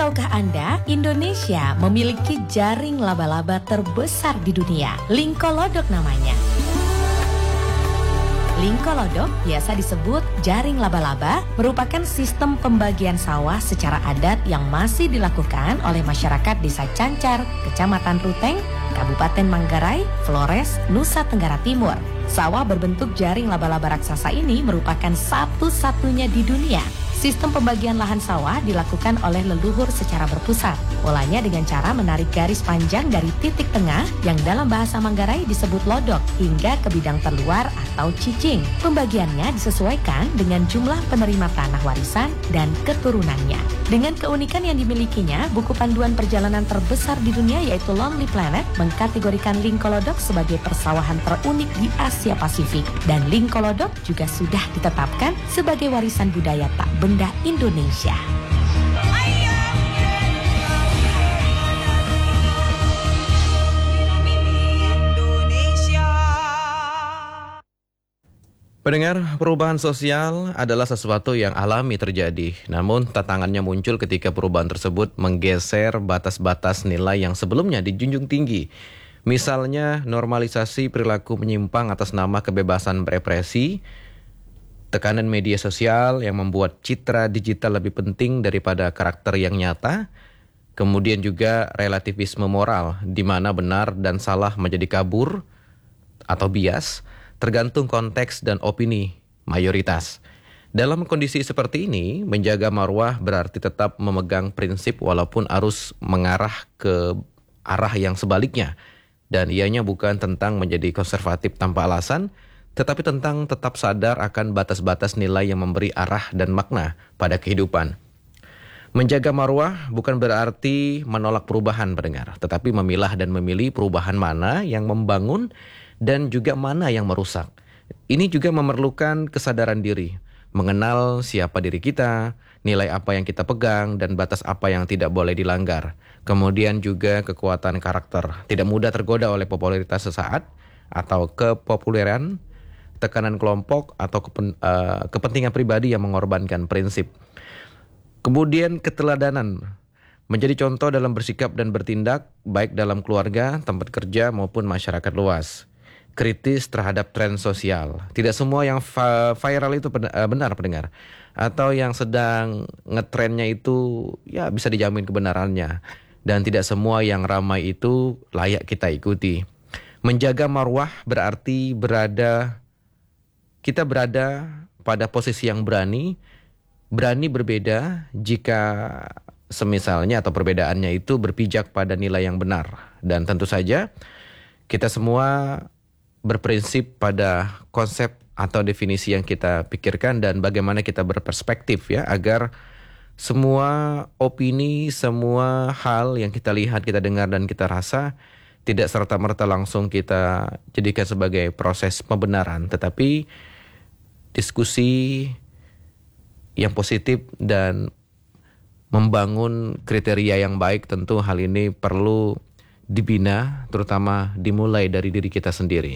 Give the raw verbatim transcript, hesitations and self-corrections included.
Tahukah Anda, Indonesia memiliki jaring laba-laba terbesar di dunia. Lingkolodok namanya. Lingkolodok, biasa disebut jaring laba-laba, merupakan sistem pembagian sawah secara adat yang masih dilakukan oleh masyarakat Desa Cancar, Kecamatan Ruteng, Kabupaten Manggarai, Flores, Nusa Tenggara Timur. Sawah berbentuk jaring laba-laba raksasa ini merupakan satu-satunya di dunia. Sistem pembagian lahan sawah dilakukan oleh leluhur secara berpusat. Polanya dengan cara menarik garis panjang dari titik tengah yang dalam bahasa Manggarai disebut lodok hingga ke bidang terluar atau cicing. Pembagiannya disesuaikan dengan jumlah penerima tanah warisan dan keturunannya. Dengan keunikan yang dimilikinya, buku panduan perjalanan terbesar di dunia yaitu Lonely Planet mengkategorikan Lingkolodok sebagai persawahan terunik di Asia Pasifik. Dan Lingkolodok juga sudah ditetapkan sebagai warisan budaya tak benda Indonesia. Pendengar, perubahan sosial adalah sesuatu yang alami terjadi. Namun, tantangannya muncul ketika perubahan tersebut menggeser batas-batas nilai yang sebelumnya dijunjung tinggi. Misalnya, normalisasi perilaku menyimpang atas nama kebebasan berekspresi, tekanan media sosial yang membuat citra digital lebih penting daripada karakter yang nyata, kemudian juga relativisme moral, di mana benar dan salah menjadi kabur atau bias, tergantung konteks dan opini mayoritas. Dalam kondisi seperti ini, menjaga marwah berarti tetap memegang prinsip walaupun arus mengarah ke arah yang sebaliknya. Dan ianya bukan tentang menjadi konservatif tanpa alasan, tetapi tentang tetap sadar akan batas-batas nilai yang memberi arah dan makna pada kehidupan. Menjaga marwah bukan berarti menolak perubahan, pendengar, tetapi memilah dan memilih perubahan mana yang membangun dan juga mana yang merusak. Ini juga memerlukan kesadaran diri, mengenal siapa diri kita, nilai apa yang kita pegang, dan batas apa yang tidak boleh dilanggar. Kemudian juga kekuatan karakter, tidak mudah tergoda oleh popularitas sesaat atau kepopuleran, tekanan kelompok atau kepen, uh, kepentingan pribadi yang mengorbankan prinsip. Kemudian keteladanan, menjadi contoh dalam bersikap dan bertindak, baik dalam keluarga, tempat kerja maupun masyarakat luas. Kritis terhadap tren sosial. Tidak semua yang va- viral itu pen- uh, benar, pendengar. Atau yang sedang ngetrennya itu ya bisa dijamin kebenarannya. Dan tidak semua yang ramai itu layak kita ikuti. Menjaga marwah berarti berada kita berada pada posisi yang berani, berani berbeda jika semisalnya atau perbedaannya itu berpijak pada nilai yang benar. Dan tentu saja kita semua berprinsip pada konsep atau definisi yang kita pikirkan dan bagaimana kita berperspektif ya, agar semua opini, semua hal yang kita lihat, kita dengar dan kita rasa tidak serta-merta langsung kita jadikan sebagai proses pembenaran, tetapi diskusi yang positif dan membangun kriteria yang baik. Tentu hal ini perlu dibina, terutama dimulai dari diri kita sendiri.